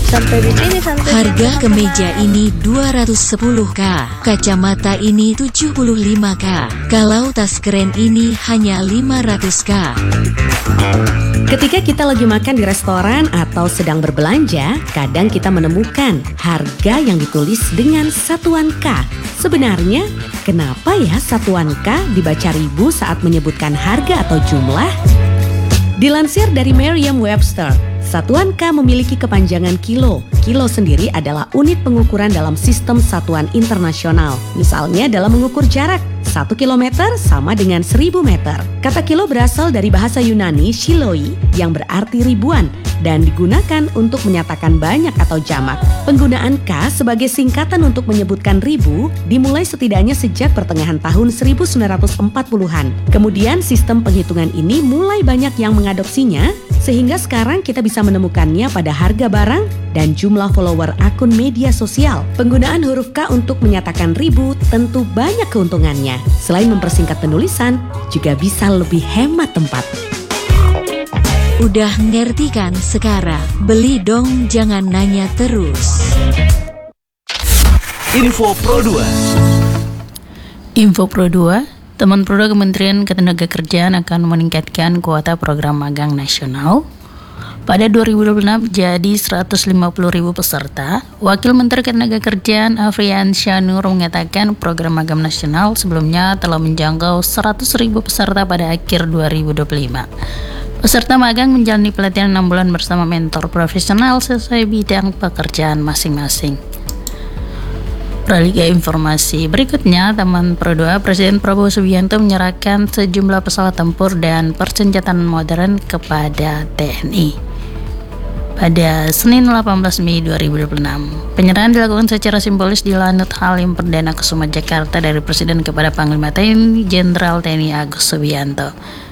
Sampai di sini sampai Harga kemeja ini 210.000, kacamata ini 75.000, kalau tas keren ini hanya 500.000. Ketika kita lagi makan di restoran atau sedang berbelanja, kadang kita menemukan harga yang ditulis dengan satuan K. Sebenarnya, kenapa ya satuan K dibaca ribu saat menyebutkan harga atau jumlah? Dilansir dari Merriam-Webster, satuan K memiliki kepanjangan kilo. Kilo sendiri adalah unit pengukuran dalam sistem satuan internasional. Misalnya dalam mengukur jarak, 1 kilometer sama dengan 1000 meter. Kata kilo berasal dari bahasa Yunani shiloi yang berarti ribuan dan digunakan untuk menyatakan banyak atau jamak. Penggunaan K sebagai singkatan untuk menyebutkan ribu dimulai setidaknya sejak pertengahan tahun 1940-an. Kemudian sistem penghitungan ini mulai banyak yang mengadopsinya, sehingga sekarang kita bisa menemukannya pada harga barang dan jumlah follower akun media sosial. Penggunaan huruf K untuk menyatakan ribu tentu banyak keuntungannya. Selain mempersingkat penulisan, juga bisa lebih hemat tempat. Udah ngerti kan sekarang? Beli dong, jangan nanya terus. Info Pro 2. Info Pro 2, teman Pro 2 Kementerian Ketenagakerjaan akan meningkatkan kuota program magang nasional. Pada 2026 jadi 150.000 peserta. Wakil Menteri Ketenagakerjaan Afrian Syanur mengatakan program magang nasional sebelumnya telah menjangkau 100.000 peserta pada akhir 2025. Peserta magang menjalani pelatihan 6 bulan bersama mentor profesional sesuai bidang pekerjaan masing-masing. Beralih ke informasi berikutnya, teman Pro 2, Presiden Prabowo Subianto menyerahkan sejumlah pesawat tempur dan persenjataan modern kepada TNI. Pada Senin 18 Mei 2026, penyerahan dilakukan secara simbolis di Lanut Halim Perdana Kusuma Jakarta dari Presiden kepada Panglima TNI Jenderal TNI Agus Subianto.